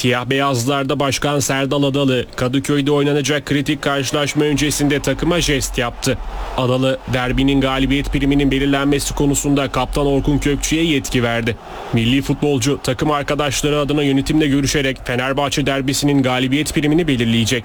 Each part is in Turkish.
Siyah beyazlarda Başkan Serdal Adalı, Kadıköy'de oynanacak kritik karşılaşma öncesinde takıma jest yaptı. Adalı, derbinin galibiyet priminin belirlenmesi konusunda Kaptan Orkun Kökçü'ye yetki verdi. Milli futbolcu takım arkadaşları adına yönetimle görüşerek Fenerbahçe derbisinin galibiyet primini belirleyecek.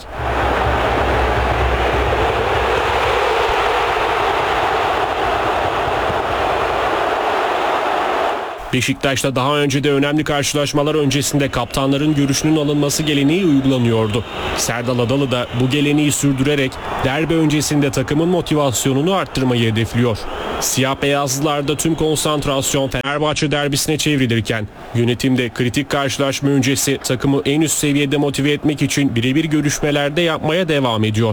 Beşiktaş'ta daha önce de önemli karşılaşmalar öncesinde kaptanların görüşünün alınması geleneği uygulanıyordu. Serdal Adalı da bu geleneği sürdürerek derbi öncesinde takımın motivasyonunu arttırmayı hedefliyor. Siyah beyazlılarda tüm konsantrasyon Fenerbahçe derbisine çevrilirken yönetimde kritik karşılaşma öncesi takımı en üst seviyede motive etmek için birebir görüşmelerde yapmaya devam ediyor.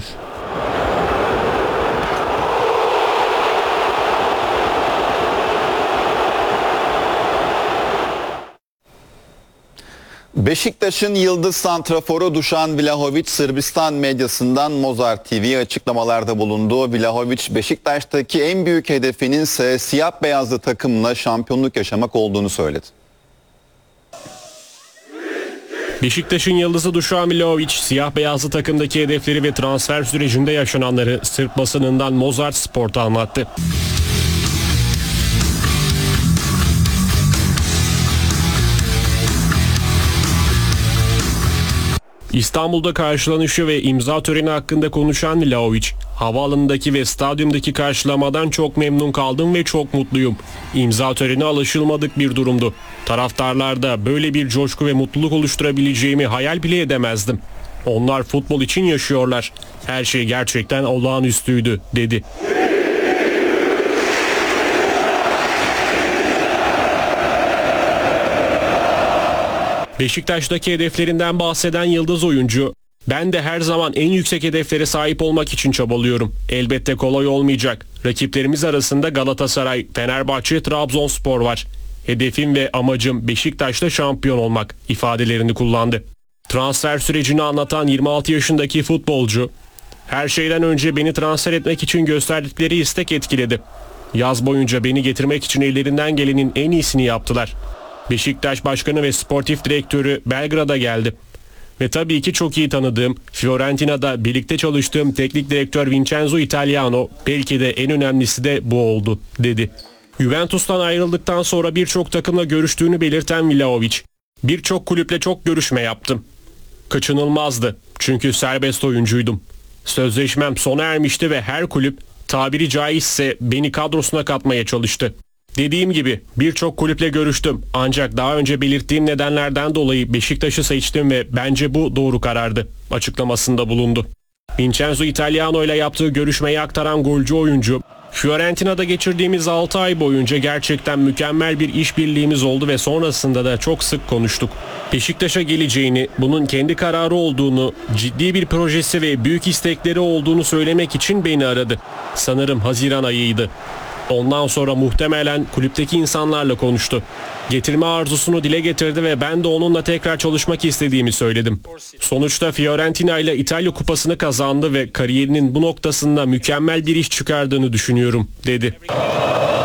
Beşiktaş'ın yıldız santraforu Dušan Vlahović Sırbistan medyasından Mozart TV'ye açıklamalarda bulundu. Vlahović, Beşiktaş'taki en büyük hedefinin ise siyah beyazlı takımla şampiyonluk yaşamak olduğunu söyledi. Beşiktaş'ın yıldızı Dušan Vlahović, siyah beyazlı takımdaki hedefleri ve transfer sürecinde yaşananları Sırp basınından Mozart Sport'a anlattı. İstanbul'da karşılanışı ve imza töreni hakkında konuşan Vlahović, havaalanındaki ve stadyumdaki karşılamadan çok memnun kaldım ve çok mutluyum. İmza töreni alışılmadık bir durumdu. Taraftarlarda böyle bir coşku ve mutluluk oluşturabileceğimi hayal bile edemezdim. Onlar futbol için yaşıyorlar. Her şey gerçekten olağanüstüydü, dedi. Beşiktaş'taki hedeflerinden bahseden yıldız oyuncu, "Ben de her zaman en yüksek hedeflere sahip olmak için çabalıyorum. Elbette kolay olmayacak. Rakiplerimiz arasında Galatasaray, Fenerbahçe, Trabzonspor var. Hedefim ve amacım Beşiktaş'ta şampiyon olmak," ifadelerini kullandı. Transfer sürecini anlatan 26 yaşındaki futbolcu, "Her şeyden önce beni transfer etmek için gösterdikleri istek etkiledi. Yaz boyunca beni getirmek için ellerinden gelenin en iyisini yaptılar. Beşiktaş Başkanı ve Sportif Direktörü Belgrad'a geldi. Ve tabii ki çok iyi tanıdığım, Fiorentina'da birlikte çalıştığım teknik direktör Vincenzo Italiano, belki de en önemlisi de bu oldu," dedi. Juventus'tan ayrıldıktan sonra birçok takımla görüştüğünü belirten Vlahović, "Birçok kulüple çok görüşme yaptım. Kaçınılmazdı çünkü serbest oyuncuydum. Sözleşmem sona ermişti ve her kulüp tabiri caizse beni kadrosuna katmaya çalıştı. Dediğim gibi birçok kulüple görüştüm ancak daha önce belirttiğim nedenlerden dolayı Beşiktaş'ı seçtim ve bence bu doğru karardı," açıklamasında bulundu. Vincenzo Italiano ile yaptığı görüşmeyi aktaran golcü oyuncu, "Fiorentina'da geçirdiğimiz 6 ay boyunca gerçekten mükemmel bir işbirliğimiz oldu ve sonrasında da çok sık konuştuk. Beşiktaş'a geleceğini, bunun kendi kararı olduğunu, ciddi bir projesi ve büyük istekleri olduğunu söylemek için beni aradı. Sanırım Haziran ayıydı. Ondan sonra muhtemelen kulüpteki insanlarla konuştu. Getirme arzusunu dile getirdi ve ben de onunla tekrar çalışmak istediğimi söyledim. Sonuçta Fiorentina ile İtalya Kupası'nı kazandı ve kariyerinin bu noktasında mükemmel bir iş çıkardığını düşünüyorum," dedi.